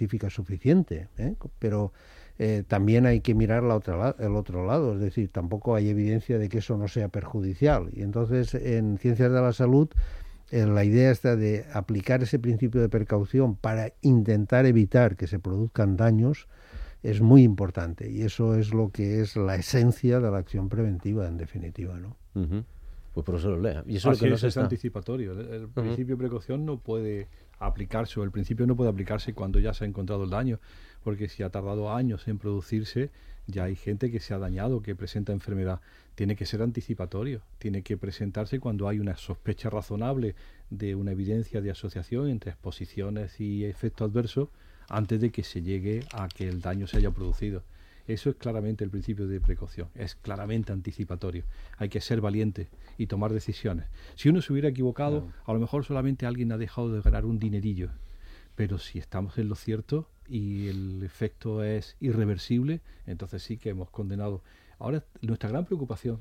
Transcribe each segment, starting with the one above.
científica suficiente, pero también hay que mirar el otro lado, es decir, tampoco hay evidencia de que eso no sea perjudicial. Y entonces, en ciencias de la salud, la idea está de aplicar ese principio de precaución para intentar evitar que se produzcan daños es muy importante, y eso es lo que es la esencia de la acción preventiva, en definitiva, ¿no? Uh-huh. Pues por eso lo lea. Y eso Así es, es anticipatorio. El principio de precaución no puede aplicarse, o el principio no puede aplicarse cuando ya se ha encontrado el daño, porque si ha tardado años en producirse, ya hay gente que se ha dañado, que presenta enfermedad. Tiene que ser anticipatorio, tiene que presentarse cuando hay una sospecha razonable de una evidencia de asociación entre exposiciones y efectos adversos, antes de que se llegue a que el daño se haya producido. Eso es claramente el principio de precaución, es claramente anticipatorio. Hay que ser valiente y tomar decisiones. Si uno se hubiera equivocado, a lo mejor solamente alguien ha dejado de ganar un dinerillo, pero si estamos en lo cierto y el efecto es irreversible, entonces sí que hemos condenado. Ahora, nuestra gran preocupación,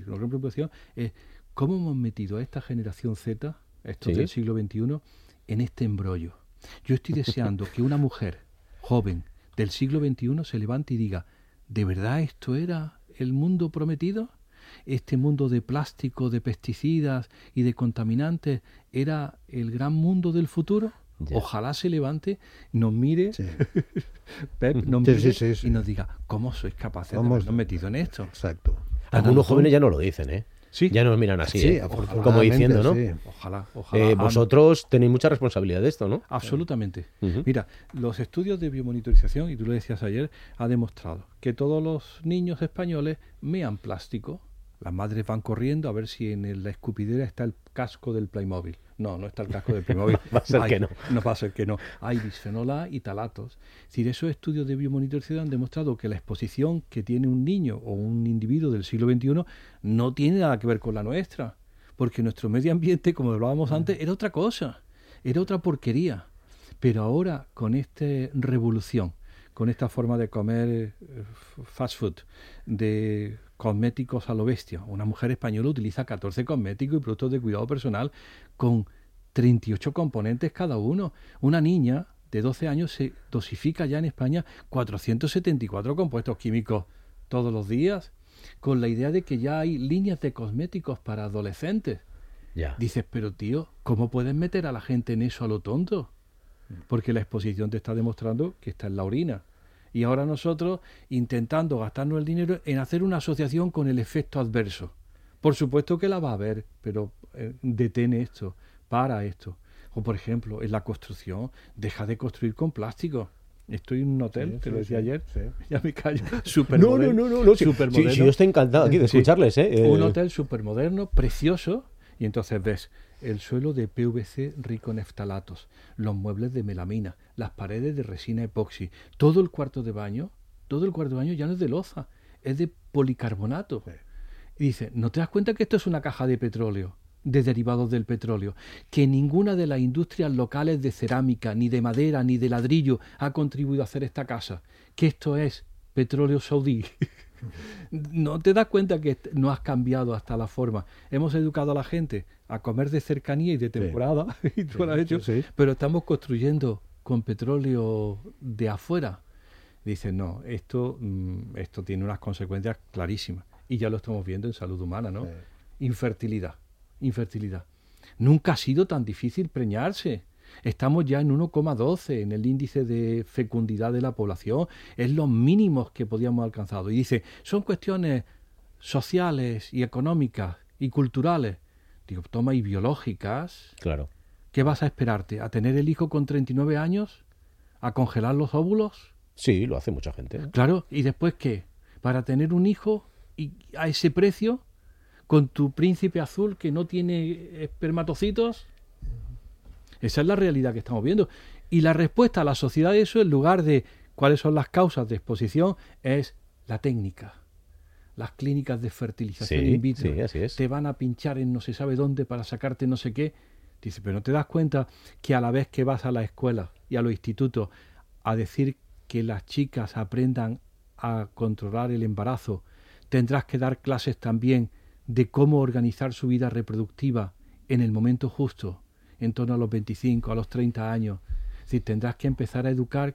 es cómo hemos metido a esta generación Z, estos del siglo XXI, en este embrollo. Yo estoy deseando que una mujer joven del siglo XXI se levante y diga: ¿de verdad esto era el mundo prometido? ¿Este mundo de plástico, de pesticidas y de contaminantes era el gran mundo del futuro? Ya. Ojalá se levante, nos mire, Pep, nos mire y nos diga: ¿cómo sois capaces de habernos metido en esto? Exacto. Algunos jóvenes ya no lo dicen, ¿eh? Sí. Ya nos miran así, sí, como diciendo, ¿no? Sí. Ojalá. Vosotros tenéis mucha responsabilidad de esto, ¿no? Absolutamente. Mira, los estudios de biomonitorización, y tú lo decías ayer, ha demostrado que todos los niños españoles mean plástico. Las madres van corriendo a ver si en la escupidera está el casco del Playmobil. No está el casco del Playmobil. Va a ser que no. No va a ser que no. Hay bisfenol A y talatos. Es decir, esos estudios de biomonitorización han demostrado que la exposición que tiene un niño o un individuo del siglo XXI no tiene nada que ver con la nuestra. Porque nuestro medio ambiente, como hablábamos antes, era otra cosa. Era otra porquería. Pero ahora, con esta revolución, con esta forma de comer fast food, de cosméticos a lo bestia. Una mujer española utiliza 14 cosméticos y productos de cuidado personal con 38 componentes cada uno. Una niña de 12 años se dosifica ya en España 474 compuestos químicos todos los días, con la idea de que ya hay líneas de cosméticos para adolescentes. Ya. Dices, pero tío, ¿cómo puedes meter a la gente en eso a lo tonto? Porque la exposición te está demostrando que está en la orina. Y ahora nosotros intentando gastarnos el dinero en hacer una asociación con el efecto adverso. Por supuesto que la va a haber, pero detén esto, para esto. O por ejemplo, en la construcción, deja de construir con plástico. Estoy en un hotel, te lo decía ayer, ya me callo, supermoderno. No. Sí, yo estoy encantado aquí de escucharles. Un hotel supermoderno, precioso, y entonces ves el suelo de PVC rico en eftalatos, los muebles de melamina, las paredes de resina epoxi, todo el cuarto de baño ya no es de loza, es de policarbonato. Sí. Y dice, ¿no te das cuenta que esto es una caja de petróleo, de derivados del petróleo? Que ninguna de las industrias locales de cerámica, ni de madera, ni de ladrillo ha contribuido a hacer esta casa, que esto es petróleo saudí. ¿No te das cuenta que no has cambiado hasta la forma? Hemos educado a la gente a comer de cercanía y de temporada, y tú lo has hecho, pero estamos construyendo con petróleo de afuera. Dicen, no, esto tiene unas consecuencias clarísimas, y ya lo estamos viendo en salud humana, ¿no? Infertilidad. Nunca ha sido tan difícil preñarse. Estamos ya en 1,12 en el índice de fecundidad de la población. Es los mínimos que podíamos alcanzar. Y dice, son cuestiones sociales y económicas y culturales. Digo, toma, y biológicas. Claro. ¿Qué vas a esperarte? ¿A tener el hijo con 39 años? ¿A congelar los óvulos? Sí, lo hace mucha gente. Claro, ¿y después qué? ¿Para tener un hijo y a ese precio? ¿Con tu príncipe azul que no tiene espermatocitos? Esa es la realidad que estamos viendo. Y la respuesta a la sociedad de eso, en lugar de cuáles son las causas de exposición, es la técnica. Las clínicas de fertilización in vitro. Sí, así es. Te van a pinchar en no se sabe dónde para sacarte no sé qué. Dice, pero ¿no te das cuenta que a la vez que vas a la escuela y a los institutos a decir que las chicas aprendan a controlar el embarazo, tendrás que dar clases también de cómo organizar su vida reproductiva en el momento justo, en torno a los 25, a los 30 años? Es decir, tendrás que empezar a educar